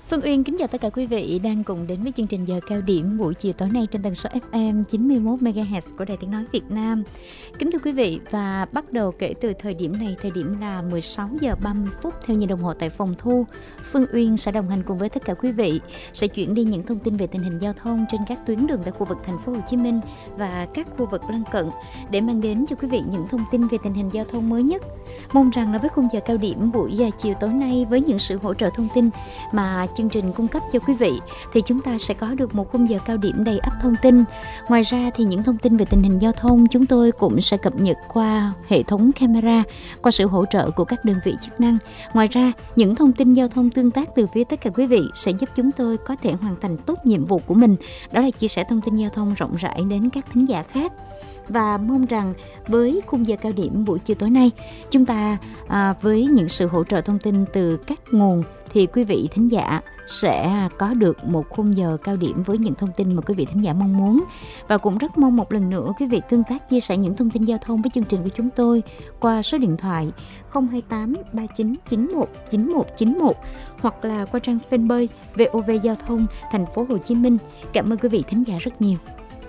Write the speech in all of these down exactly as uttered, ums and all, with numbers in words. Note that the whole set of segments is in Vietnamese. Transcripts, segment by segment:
Phương Uyên kính chào tất cả quý vị đang cùng đến với chương trình giờ cao điểm buổi chiều tối nay trên tần số ép em chín mươi mốt mê ga héc của Đài Tiếng Nói Việt Nam. Kính thưa quý vị, và bắt đầu kể từ thời điểm này, thời điểm là mười sáu giờ ba mươi phút theo giờ đồng hồ tại phòng thu, Phương Uyên sẽ đồng hành cùng với tất cả quý vị, sẽ chuyển đi những thông tin về tình hình giao thông trên các tuyến đường tại khu vực thành phố Hồ Chí Minh và các khu vực lân cận để mang đến cho quý vị những thông tin về tình hình giao thông mới nhất. Mong rằng là với khung giờ cao điểm buổi chiều tối nay, với những sự hỗ trợ thông tin mà chương trình cung cấp cho quý vị, thì chúng ta sẽ có được một khung giờ cao điểm đầy ắp thông tin. Ngoài ra thì những thông tin về tình hình giao thông chúng tôi cũng sẽ cập nhật qua hệ thống camera, qua sự hỗ trợ của các đơn vị chức năng. Ngoài ra, những thông tin giao thông tương tác từ phía tất cả quý vị sẽ giúp chúng tôi có thể hoàn thành tốt nhiệm vụ của mình, đó là chia sẻ thông tin giao thông rộng rãi đến các thính giả khác. Và mong rằng với khung giờ cao điểm buổi chiều tối nay, chúng ta à, với những sự hỗ trợ thông tin từ các nguồn thì quý vị thính giả sẽ có được một khung giờ cao điểm với những thông tin mà quý vị thính giả mong muốn. Và cũng rất mong một lần nữa quý vị tương tác chia sẻ những thông tin giao thông với chương trình của chúng tôi qua số điện thoại không hai tám ba chín chín một chín một chín một hoặc là qua trang fanpage vê o vê Giao thông Thành phố Hồ Chí Minh. Cảm ơn quý vị thính giả rất nhiều.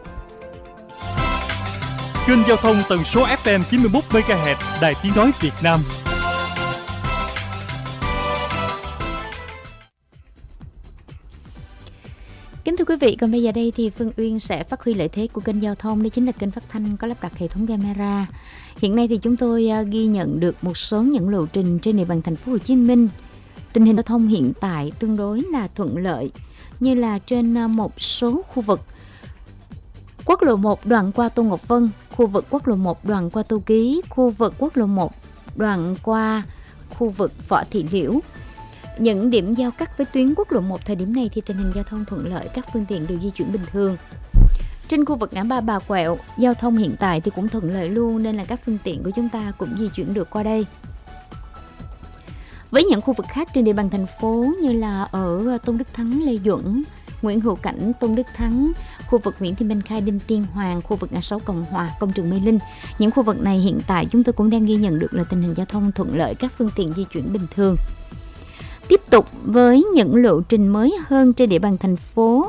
Kênh giao thông tần số ép em chín mươi mốt mê ga héc Đài Tiếng Nói Việt Nam. Kính thưa quý vị, còn bây giờ đây thì Phương Uyên sẽ phát huy lợi thế của kênh giao thông, đó chính là kênh phát thanh có lắp đặt hệ thống camera. Hiện nay thì chúng tôi ghi nhận được một số những lộ trình trên địa bàn thành phố Hồ Chí Minh. Tình hình giao thông hiện tại tương đối là thuận lợi, như là trên một số khu vực. Quốc lộ một đoạn qua Tô Ngọc Vân, khu vực quốc lộ một đoạn qua Tô Ký, khu vực quốc lộ một đoạn qua khu vực Võ Thị Liễu. Những điểm giao cắt với tuyến quốc lộ một thời điểm này thì tình hình giao thông thuận lợi, các phương tiện đều di chuyển bình thường. Trên khu vực ngã ba Bà Quẹo, giao thông hiện tại thì cũng thuận lợi luôn, nên là các phương tiện của chúng ta cũng di chuyển được qua đây. Với những khu vực khác trên địa bàn thành phố như là ở Tôn Đức Thắng, Lê Duẩn, Nguyễn Hữu Cảnh, Tôn Đức Thắng, khu vực Nguyễn Thị Minh Khai, Đinh Tiên Hoàng, khu vực ngã sáu Cộng Hòa, Công trường Mê Linh. Những khu vực này hiện tại chúng tôi cũng đang ghi nhận được là tình hình giao thông thuận lợi, các phương tiện di chuyển bình thường. Tiếp tục với những lộ trình mới hơn trên địa bàn thành phố,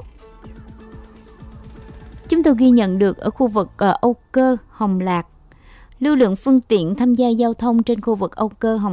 chúng tôi ghi nhận được ở khu vực Âu Cơ, Hồng Lạc, lưu lượng phương tiện tham gia giao thông trên khu vực Âu Cơ, Hồng